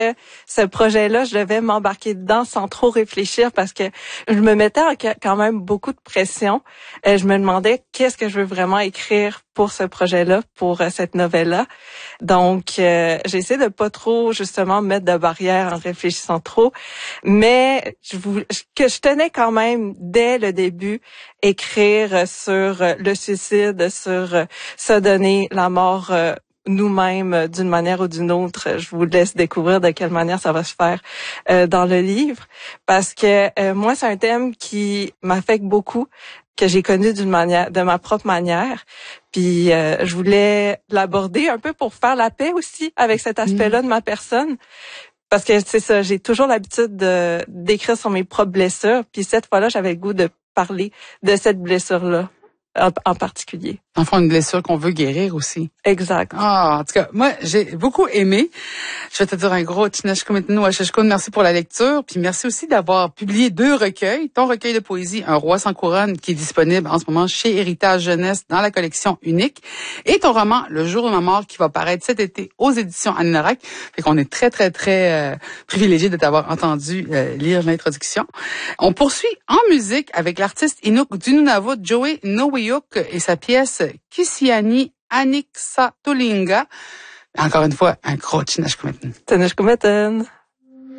ce projet-là, je devais m'embarquer dedans sans trop réfléchir parce que je me mettais quand même beaucoup de pression. Je me demandais qu'est-ce que je veux vraiment écrire pour ce projet-là, pour cette novelle-là. Donc, j'ai essayé de pas trop, justement, mettre de barrières en réfléchissant trop. Mais je tenais quand même, dès le début, écrire sur le suicide, sur se donner la mort nous-mêmes d'une manière ou d'une autre. Je vous laisse découvrir de quelle manière ça va se faire dans le livre, parce que moi, c'est un thème qui m'affecte beaucoup, que j'ai connu de ma propre manière. Puis je voulais l'aborder un peu pour faire la paix aussi avec cet aspect-là de ma personne. Parce que c'est ça, j'ai toujours l'habitude d'écrire sur mes propres blessures. Puis cette fois-là, j'avais le goût de parler de cette blessure-là en particulier. Enfin, une blessure qu'on veut guérir aussi. Exact. Ah, en tout cas, moi, j'ai beaucoup aimé. Je vais te dire un gros Tinashkumitnu Washashkun, merci pour la lecture, puis merci aussi d'avoir publié 2 recueils. Ton recueil de poésie, Un roi sans couronne, qui est disponible en ce moment chez Héritage Jeunesse dans la collection Unique, et ton roman Le jour de ma mort, qui va paraître cet été aux éditions Aninorak. Fait qu'on est très, très, très privilégiés de t'avoir entendu lire l'introduction. On poursuit en musique avec l'artiste Inuk du Nunavut, Joey Noweyuk, et sa pièce Kisiani Aniksa Tulinga. Encore une fois, un gros Tinashkumitnu. Tinashkumitnu.